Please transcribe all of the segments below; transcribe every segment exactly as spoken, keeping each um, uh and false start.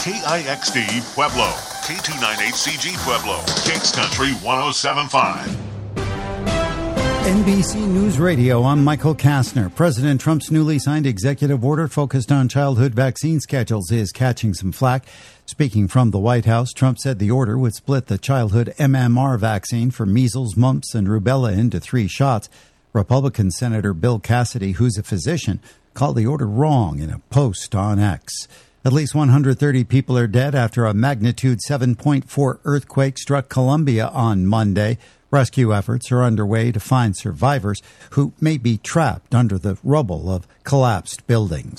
K I X D Pueblo, K two ninety-eight C G Pueblo, Kicks Country one oh seven point five. N B C News Radio, I'm Michael Kastner. President Trump's newly signed executive order focused on childhood vaccine schedules is catching some flack. Speaking from the White House, Trump said the order would split the childhood M M R vaccine for measles, mumps, and rubella into three shots. Republican Senator Bill Cassidy, who's a physician, called the order wrong in a post on X. At least one hundred thirty people are dead after a magnitude seven point four earthquake struck Colombia on Monday. Rescue efforts are underway to find survivors who may be trapped under the rubble of collapsed buildings.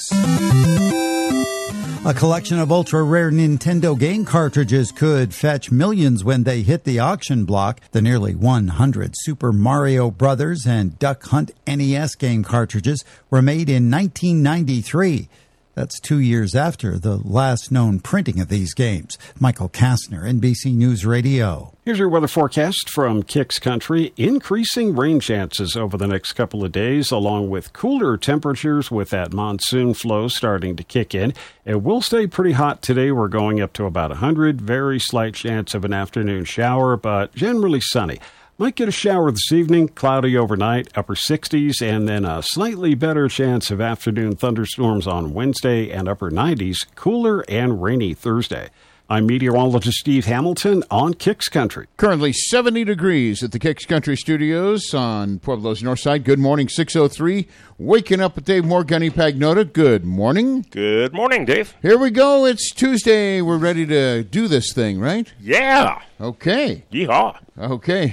A collection of ultra-rare Nintendo game cartridges could fetch millions when they hit the auction block. The nearly one hundred Super Mario Brothers and Duck Hunt N E S game cartridges were made in nineteen ninety-three. That's two years after the last known printing of these games. Michael Kastner, N B C News Radio. Here's your weather forecast from Kicks Country. Increasing rain chances over the next couple of days, along with cooler temperatures with that monsoon flow starting to kick in. It will stay pretty hot today. We're going up to about one hundred. Very slight chance of an afternoon shower, but generally sunny. Might get a shower this evening, cloudy overnight, upper sixties, and then a slightly better chance of afternoon thunderstorms on Wednesday and upper nineties, cooler and rainy Thursday. I'm meteorologist Steve Hamilton on Kicks Country. Currently seventy degrees at the Kicks Country Studios on Pueblo's north side. Good morning, six oh three. Waking up with Dave Moore, Gunny Pagnota. Good morning. Good morning, Dave. Here we go. It's Tuesday. We're ready to do this thing, right? Yeah. Okay. Yeehaw. Okay.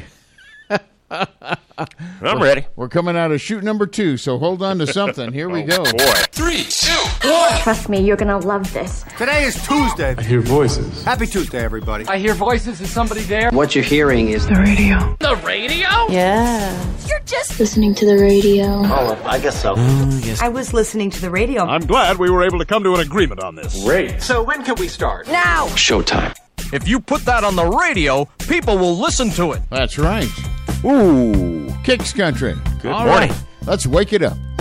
I'm ready. We're coming out of shoot number two, so hold on to something. Here we oh, go. Boy. Three, two, one. Trust me, you're going to love this. Today is Tuesday. I hear voices. Happy Tuesday, everybody. I hear voices. Is somebody there? What you're hearing is The radio. The radio? Yeah. You're just listening to the radio. Oh, I guess so. Uh, yes. I was listening to the radio. I'm glad we were able to come to an agreement on this. Great. So when can we start? Now. Showtime. If you put that on the radio, people will listen to it. That's right. Ooh. Kicks Country. Good All morning. Right. Let's wake it up.